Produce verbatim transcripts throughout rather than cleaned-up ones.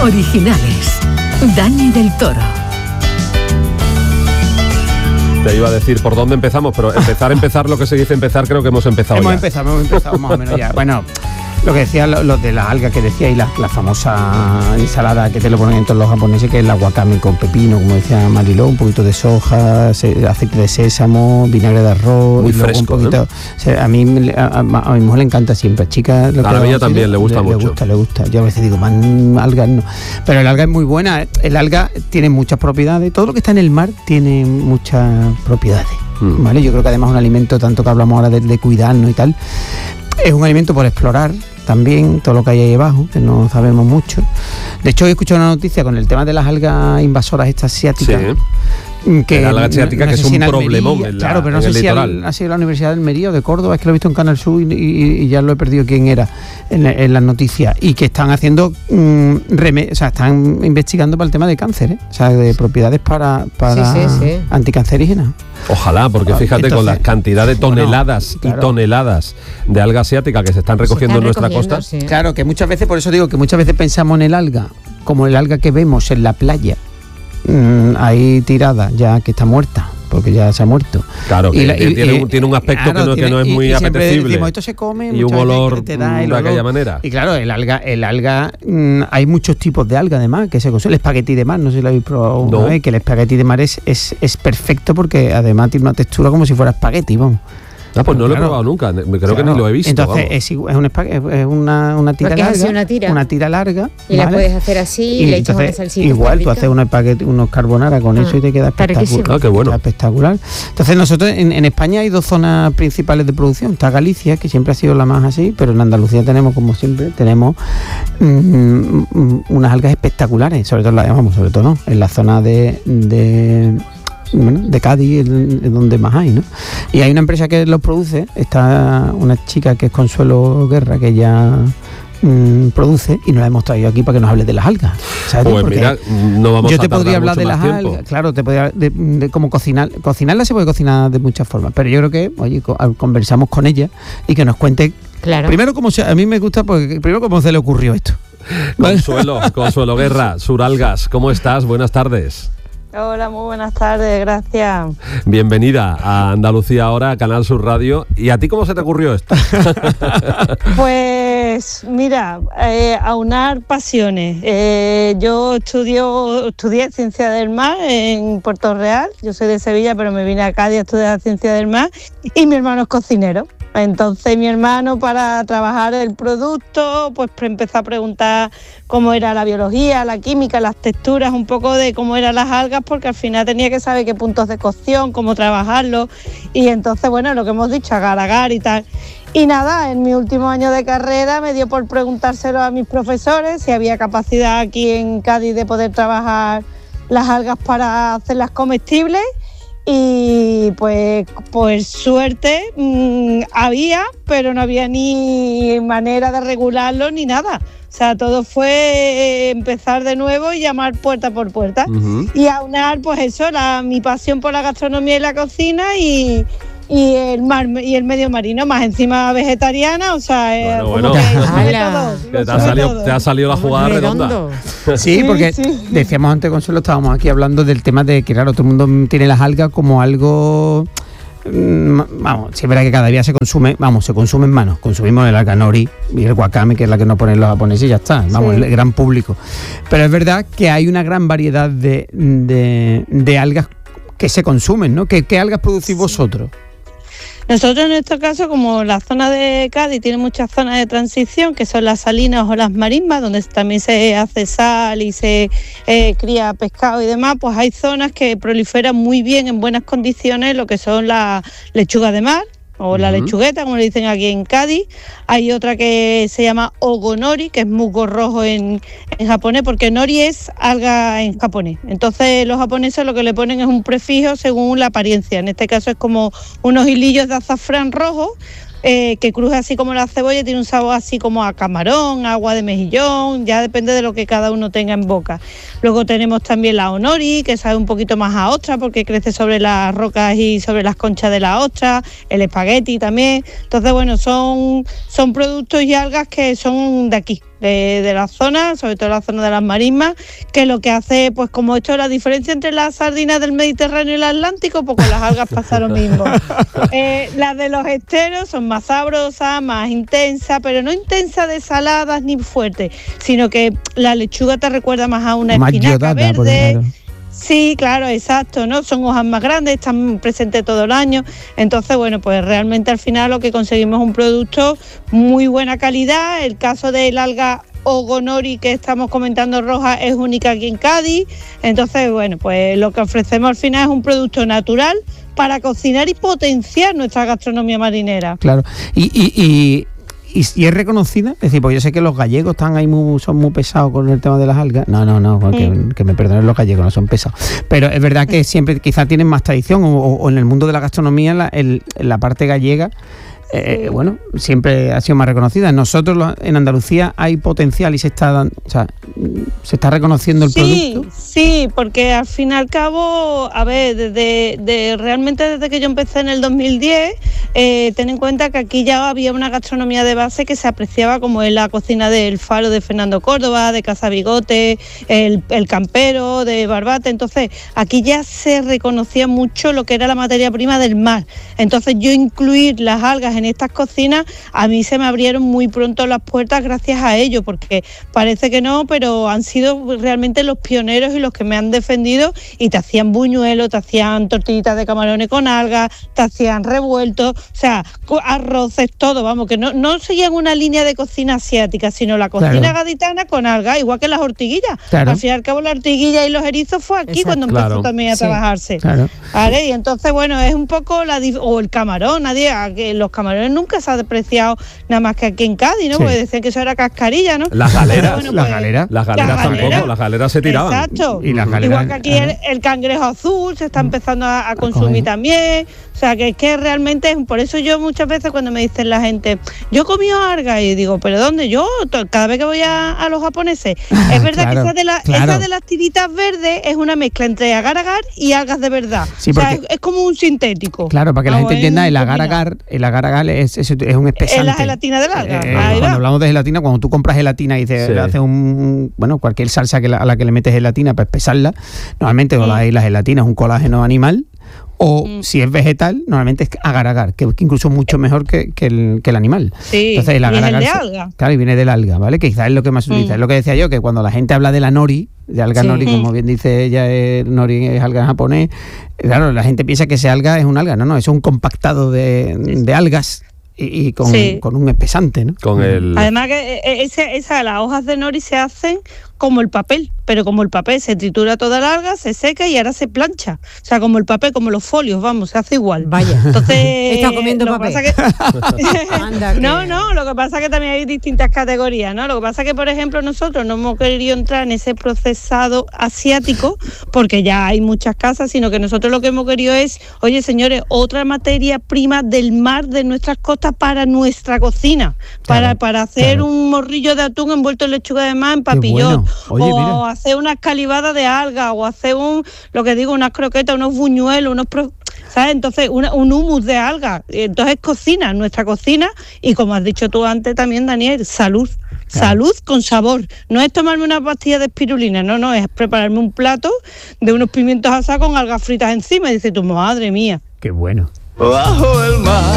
Originales. Dani del Toro. Te iba a decir por dónde empezamos, pero empezar, empezar, lo que se dice empezar, creo que hemos empezado Hemos ya. empezado, hemos empezado más o menos ya. Bueno, lo que decía los lo de las algas que decía y la, la famosa ensalada que te lo ponen en todos los japoneses, que es el wakame con pepino, como decía Mariló, un poquito de soja, se, aceite de sésamo, vinagre de arroz. Muy y luego fresco, un poquito, ¿no? O sea, a mí a, a, a mi mujer le encanta siempre, chica. Lo a la mía también le gusta le, mucho. Le gusta, le gusta. Yo a veces digo, man, algas no. Pero el alga es muy buena. El alga tiene muchas propiedades. Todo lo que está en el mar tiene muchas propiedades. Mm. ¿Vale? Yo creo que además un alimento, tanto que hablamos ahora de, de cuidarnos y tal, es un alimento por explorar también, todo lo que hay ahí abajo, que no sabemos mucho. De hecho, he escuchado una noticia con el tema de las algas invasoras estas asiáticas. Sí. Que la alga asiática, no, no que es un problemón en la, claro, pero no sé si al, ha sido la Universidad de Almería o de Córdoba, es que lo he visto en Canal Sur y, y, y ya lo he perdido quién era en, en las noticias, y que están haciendo mmm, reme, o sea, están investigando para el tema de cáncer, ¿eh? O sea, de propiedades para, para sí, sí, sí. anticancerígenas. Ojalá, porque fíjate, entonces, con la cantidad de toneladas bueno, claro. y toneladas de alga asiática que se están recogiendo se están en nuestra costa. Sí. Claro, que muchas veces, por eso digo que muchas veces pensamos en el alga como el alga que vemos en la playa, mmm, ahí tirada, ya que está muerta, porque ya se ha muerto. Claro, que, y la, que y, tiene, y, un, tiene un aspecto claro, que, no, tiene, que no es muy y, y apetecible. Decimos, esto se come, y un olor te da el de olor. aquella manera. Y claro, el alga, el alga mmm, hay muchos tipos de alga además que se consume. El espagueti de mar, no sé si lo habéis probado una no. vez, que el espagueti de mar es, es, es perfecto porque además tiene una textura como si fuera espagueti, vamos. Ah, pues no claro. lo he probado nunca, creo claro. que ni lo he visto. Entonces es, es, un es una, una tira porque larga, es así una tira. una tira larga. Y ¿vale? La puedes hacer así y, y le echas una salsita. Igual tú haces unos, espagueti, unos carbonara con ah, eso y te queda espectacular. Ah, qué bueno. Espectacular. Entonces nosotros en, en España hay dos zonas principales de producción. Está Galicia, que siempre ha sido la más así, pero en Andalucía tenemos, como siempre, tenemos mmm, unas algas espectaculares, sobre todo, la, vamos, sobre todo no, en la zona de... de Bueno, de Cádiz es donde más hay, ¿no? Y hay una empresa que los produce, está una chica que es Consuelo Guerra, que ya mmm, produce, y nos la hemos traído aquí para que nos hable de las algas, ¿sabes? Pues porque mira, no vamos yo a te podría hablar de las tiempo. algas, claro, te podría de, de cómo cocinar, cocinarla se puede cocinar de muchas formas, pero yo creo que, oye, conversamos con ella y que nos cuente, claro. Primero cómo se, a mí me gusta, porque primero cómo se le ocurrió esto. Consuelo, Consuelo Guerra, Suralgas, ¿cómo estás? Buenas tardes. Hola, muy buenas tardes, gracias. Bienvenida a Andalucía Ahora, a Canal Sur Radio. ¿Y a ti cómo se te ocurrió esto? Pues mira, eh, aunar pasiones. Eh, yo estudio, estudié Ciencia del Mar en Puerto Real. Yo soy de Sevilla, pero me vine a Cádiz a estudiar Ciencia del Mar. Y mi hermano es cocinero. Entonces mi hermano, para trabajar el producto, pues empezó a preguntar cómo era la biología, la química, las texturas, un poco de cómo eran las algas, porque al final tenía que saber qué puntos de cocción, cómo trabajarlo. Y entonces, bueno, lo que hemos dicho, agar, agar y tal. Y nada, en mi último año de carrera me dio por preguntárselo a mis profesores si había capacidad aquí en Cádiz de poder trabajar las algas para hacerlas comestibles. Y pues por suerte mmm, había, pero no había ni manera de regularlo ni nada. O sea, todo fue empezar de nuevo y llamar puerta por puerta. Uh-huh. Y aunar, pues eso, la, mi pasión por la gastronomía y la cocina y... y el mar y el medio marino, más encima vegetariana, o sea, bueno, bueno. Que todo, te, ha salido, te ha salido la jugada redonda. Sí, porque sí, sí. decíamos antes, Consuelo, estábamos aquí hablando del tema de que, claro, todo el mundo tiene las algas como algo... Vamos, sí es verdad que cada día se consume, vamos, se consume en manos, consumimos el alga nori y el wakame, que es la que nos ponen los japoneses y ya está, vamos, sí. El gran público. Pero es verdad que hay una gran variedad de, de, de algas que se consumen, ¿no? ¿Qué, qué algas producís vosotros? Nosotros en nuestro caso, como la zona de Cádiz tiene muchas zonas de transición, que son las salinas o las marismas, donde también se hace sal y se eh, cría pescado y demás, pues hay zonas que proliferan muy bien en buenas condiciones lo que son las lechugas de mar, o la uh-huh. lechugueta, como le dicen aquí en Cádiz. Hay otra que se llama ogonori, que es musgo rojo en, en japonés, porque nori es alga en japonés. Entonces los japoneses lo que le ponen es un prefijo según la apariencia. En este caso es como unos hilillos de azafrán rojo, eh, que cruja así como la cebolla y tiene un sabor así como a camarón, agua de mejillón, ya depende de lo que cada uno tenga en boca. Luego tenemos también la onori, que sabe un poquito más a ostra porque crece sobre las rocas y sobre las conchas de la ostra, el espagueti también. Entonces, bueno, son, son productos y algas que son de aquí, de, de la zona, sobre todo la zona de las marismas, que lo que hace, pues como esto, la diferencia entre las sardinas del Mediterráneo y el Atlántico, pues con las algas pasa lo mismo. Eh, las de los esteros son más sabrosas, más intensas, pero no intensas de saladas ni fuertes, sino que la lechuga te recuerda más a una más espinaca yodada, verde. por ejemplo. Sí, claro, exacto, ¿no? Son hojas más grandes, están presentes todo el año. Entonces, bueno, pues realmente al final lo que conseguimos es un producto muy buena calidad. El caso del alga Ogonori que estamos comentando roja es única aquí en Cádiz. Entonces, bueno, pues lo que ofrecemos al final es un producto natural para cocinar y potenciar nuestra gastronomía marinera. Claro, y... y, y... ¿Y, ¿Y es reconocida? Es decir, porque yo sé que los gallegos están ahí muy, son muy pesados con el tema de las algas. No, no, no, que, mm. que me perdonen los gallegos, no son pesados. Pero es verdad que siempre quizás tienen más tradición, o, o en el mundo de la gastronomía, la, el, la parte gallega, eh, bueno, siempre ha sido más reconocida. Nosotros lo, en Andalucía hay potencial y se está, o sea, se está reconociendo el sí, producto. Sí, porque al fin y al cabo, a ver, desde de, realmente desde que yo empecé en el dos mil diez, eh, ten en cuenta que aquí ya había una gastronomía de base que se apreciaba, como es la cocina del Faro de Fernando Córdoba, de Casa Bigote, el, el Campero, de Barbate. Entonces, aquí ya se reconocía mucho lo que era la materia prima del mar. Entonces, yo incluir las algas en estas cocinas, a mí se me abrieron muy pronto las puertas gracias a ello, porque parece que no, pero han sido realmente los pioneros y los que me han defendido, y te hacían buñuelos, te hacían tortillitas de camarones con algas, te hacían revueltos, o sea, arroces, todo, vamos, que no, no seguían una línea de cocina asiática, sino la cocina claro. gaditana con algas, igual que las ortiguillas. Claro. Al fin y al cabo, la ortiguilla y los erizos fue aquí Exacto. cuando empezó claro. también a sí. trabajarse. Claro. ¿Vale? Y entonces, bueno, es un poco la... o el camarón, nadie... que los camarones nunca se ha despreciado nada más que aquí en Cádiz, ¿no? Sí. Porque decían que eso era cascarilla, ¿no? Las galeras, bueno, pues, las galeras, las galeras tampoco, galera. las galeras se tiraban. Exacto. Y las galeras, igual que aquí el, el cangrejo azul se está empezando a, a consumir a también. O sea, que es que realmente es... Por eso yo muchas veces cuando me dicen la gente, yo he comido algas, y digo, ¿pero dónde? Yo, cada vez que voy a, a los japoneses, es verdad claro, que esa de, la, claro. esa de las tiritas verdes es una mezcla entre agar-agar y algas de verdad. Sí, o sea, es, es como un sintético. Claro, para que la gente entienda, el agar-agar, el agar-agar es, es, es un espesante. Es la gelatina del alga. Eh, cuando hablamos de gelatina, cuando tú compras gelatina y te sí. haces un, bueno, cualquier salsa que la, a la que le metes gelatina para espesarla, normalmente mm. la, la gelatina es un colágeno animal, o mm. si es vegetal, normalmente es agar-agar, que, que incluso mucho mejor que, que, el, que el animal. Sí, entonces, el agar-agar y es el de alga. Claro, y viene del alga, ¿vale? Que quizás es lo que más se utiliza. Mm. Es lo que decía yo, que cuando la gente habla de la nori, de alga sí. nori, como bien dice ella, es, nori es alga en japonés, claro, la gente piensa que ese alga es un alga. No, no, eso es un compactado de, de algas. Y, y con, sí. con un espesante, ¿no? Con el... Además que ese, esa, las hojas de nori se hacen como el papel, pero como el papel se tritura toda la alga, se seca y ahora se plancha. O sea, como el papel, como los folios, vamos, se hace igual. Vaya. Entonces, está comiendo papel. Que... Anda, no, que... no, lo que pasa es que también hay distintas categorías, ¿no? Lo que pasa es que, por ejemplo, nosotros no hemos querido entrar en ese procesado asiático, porque ya hay muchas casas, sino que nosotros lo que hemos querido es, oye, señores, otra materia prima del mar, de nuestras costas, para nuestra cocina, para, claro, para hacer claro. un morrillo de atún envuelto en lechuga de mar en papillón, bueno. Oye, o mira. hacer una escalivada de alga, o hacer un, lo que digo, unas croquetas, unos buñuelos, unos pro, ¿sabes? Entonces, una, un hummus de alga. Entonces, cocina, nuestra cocina, y como has dicho tú antes también, Daniel, salud. Claro. Salud con sabor. No es tomarme una pastilla de espirulina, no, no, es prepararme un plato de unos pimientos asados con algas fritas encima, y dices tú, madre mía. Qué bueno. Bajo el mar,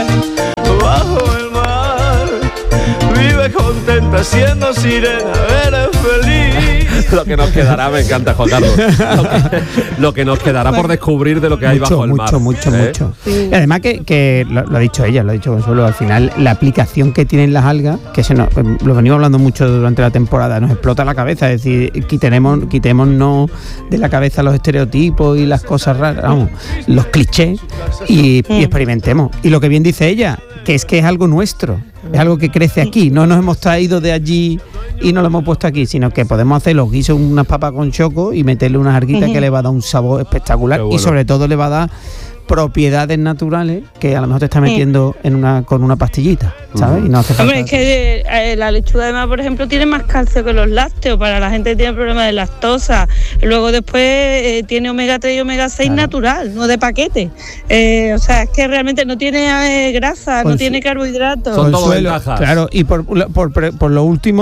bajo el mar, vive contenta siendo sirena, eres feliz. Lo que nos quedará, me encanta, Juan Carlos, lo que, lo que nos quedará por descubrir de lo que hay mucho, bajo el mucho, mar. Mucho, mucho, ¿eh? mucho. Sí. Y además que, que lo, lo ha dicho ella, lo ha dicho Consuelo, al final la aplicación que tienen las algas, que se nos, lo venimos hablando mucho durante la temporada, nos explota la cabeza, es decir, quitemos, quitémonos de la cabeza los estereotipos y las cosas raras, vamos, los clichés, y, y experimentemos. Y lo que bien dice ella, que es que es algo nuestro, es algo que crece aquí, no nos hemos traído de allí y no lo hemos puesto aquí, sino que podemos hacer los guisos, unas papas con choco y meterle unas arguitas uh-huh. que le va a dar un sabor espectacular, bueno. Y sobre todo le va a dar propiedades naturales que a lo mejor te está metiendo en una con una pastillita, ¿sabes? Uh-huh. Y no hace falta. Hombre, es que eh, la lechuga de mar, por ejemplo, tiene más calcio que los lácteos para la gente que tiene problemas de lactosa. Luego después eh, tiene omega tres y omega seis claro. natural, no de paquete. Eh, o sea, es que realmente no tiene eh, grasa, Consu- no tiene carbohidratos. Son todo ventajas. Claro, y por, por, por, por lo último,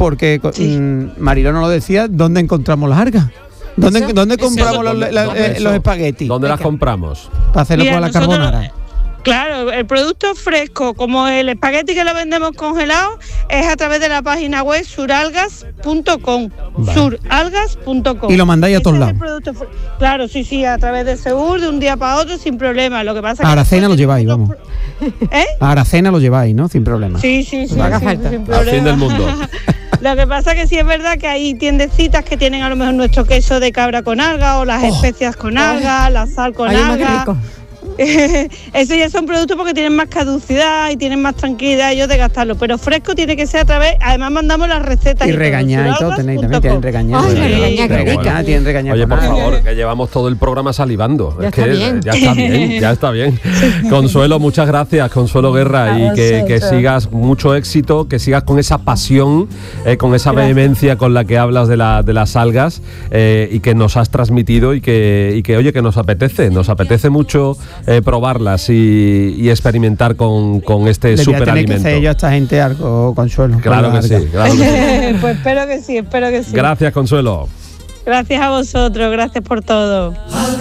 porque Sí. mm, Mariló nos lo decía, ¿dónde encontramos las algas? ¿Dónde, Eso, ¿dónde eso. compramos los, ¿Dónde- la- dónde eh, eso? los espaguetis? ¿Dónde las Venga, compramos? para hacerlo Mira, con la nosotros- carbonara. Claro, el producto fresco, como el espagueti que lo vendemos congelado, es a través de la página web suralgas punto com. Vale. suralgas punto com. Y lo mandáis a Ese todos es el lados. producto fre- Claro, sí, sí, a través de Segur, de un día para otro, sin problema. Lo que pasa A que Aracena lo después lleváis, tenemos vamos. otros pro- ¿Eh? A Aracena lo lleváis, ¿no? Sin problema. Sí, sí, sí, Vale. sí, Haga falta. sin Al problema. fin del mundo. Lo que pasa que sí es verdad que hay tiendecitas que tienen a lo mejor nuestro queso de cabra con alga o las especias con alga, la sal con Ay, más que alga. rico. Eso ya son productos porque tienen más caducidad y tienen más tranquilidad ellos de gastarlo, pero fresco tiene que ser a través, además mandamos las recetas Y todo, regañar y todo, suralgas tenéis punto también, tienen com. regañar. Ay, la Sí, regañar, qué regañar, rica. tienen regañar. Oye, con por alga. favor, que llevamos todo el programa salivando. Ya es que está bien. ya está bien, ya está bien. Consuelo, muchas gracias, Consuelo Guerra, A y que, que vosotros. sigas mucho éxito, que sigas con esa pasión, eh, con esa vehemencia con la que hablas de, la, de las algas eh, y que nos has transmitido y que, y que, oye, que nos apetece, nos apetece mucho eh, probarlas y, y experimentar con, con este Le voy a tener que superalimento. hacer yo a esta gente algo, Consuelo. Claro con que la sí, alga. claro que sí. Pues espero que sí, espero que sí. Gracias, Consuelo. Gracias a vosotros, gracias por todo.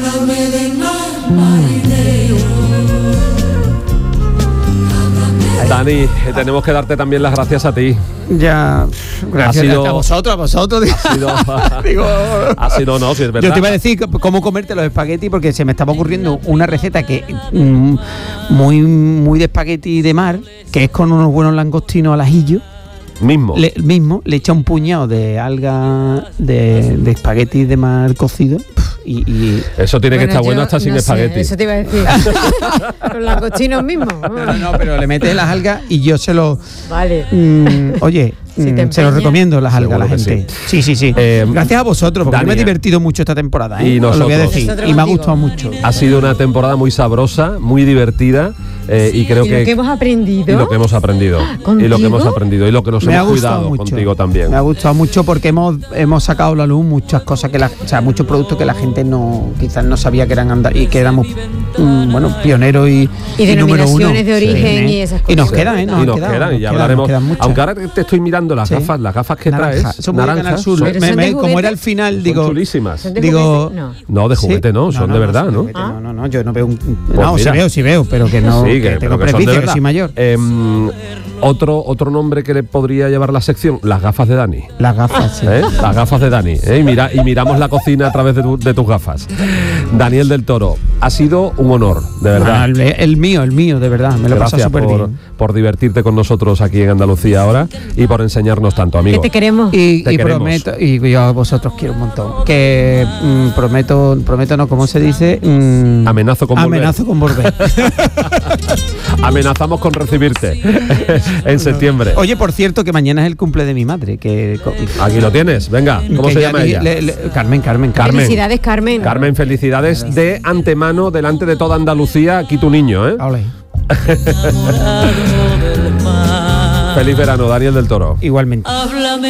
Dani, eh, tenemos que darte también las gracias a ti. Ya, gracias sido- a vosotros, a vosotros. Ha sido, Digo, ha sido no, si es verdad. yo te iba a decir c- cómo comerte los espaguetis porque se me estaba ocurriendo una receta que mm, muy muy de espagueti de mar, que es con unos buenos langostinos al ajillo. Mismo. Le, mismo le echa un puñado de alga de, de espagueti de mar cocido pf, y, y Eso tiene que estar yo bueno hasta sin no sé, espagueti. Eso te iba a decir. Con los cochinos mismos. no, no, no, pero le mete las algas y yo se lo Vale. mm, oye Si mm, te se lo empeñas. recomiendo las algas a la Seguro que gente. Sí, sí, sí. Eh, Gracias a vosotros porque Dani, me he divertido mucho esta temporada, ¿eh? y Os lo voy a nosotros. decir Nosotros y me ha contigo. gustado mucho. Ha sido una temporada muy sabrosa, muy divertida eh, y creo ¿Y que, lo que hemos aprendido? y lo que hemos aprendido y lo que ¿Contigo? hemos aprendido y lo que nos Me ha hemos gustado cuidado mucho. contigo también. Me ha gustado mucho porque hemos, hemos sacado a la luz muchas cosas que la, o sea, muchos productos que la gente no quizás no sabía que eran andar y que éramos mm, bueno, pioneros y, Y número uno. denominaciones de origen Sí, y esas Y nos cosas. quedan, ¿eh? y nos quedan, quedan, y nos ya quedan, hablaremos. nos quedan muchas. Aunque ahora te estoy mirando las Sí. gafas, las gafas que Naranja, traes, son muy de Canal naranjas, Sur. son, Me- ¿Pero son me- de como era juguete? al final, son digo. chulísimas. ¿Son de Digo- juguete? No. No, de juguete Sí. no, son de verdad, son ¿no? juguete, no, no, no, yo no veo un. Pues no, sí mira. veo, sí veo, pero que no. Sí, que que, tengo pero que son de prejuicio, que verdad. soy mayor. Em, otro, otro nombre que le podría llevar la sección, las gafas de Dani. Las gafas, sí. ¿Eh? Las gafas de Dani. ¿eh? Y, mira, y miramos la cocina a través de, tu- de tus gafas. Daniel del Toro, ha sido un honor, de verdad. Ah, el, el mío, el mío, de verdad. Me lo he pasado Gracias súper por, bien. por divertirte con nosotros aquí en Andalucía ahora y por enseñarnos tanto, Que amigo. te queremos. Y, Te y queremos. prometo, y yo a vosotros quiero un montón, que mm, prometo, prometo no, ¿cómo se dice? Mm, Amenazo con volver. Amenazo con volver. Amenazamos con recibirte en septiembre. Oye, por cierto, que mañana es el cumple de mi madre, que... Aquí lo tienes, venga, ¿cómo que se ya llama di- ella? le- le- Carmen, Carmen, Carmen. Felicidades, Carmen. Carmen, felicidades de antemano delante de toda Andalucía, aquí tu niño, ¿eh? Ole. Feliz verano, Daniel del Toro. Igualmente. Háblame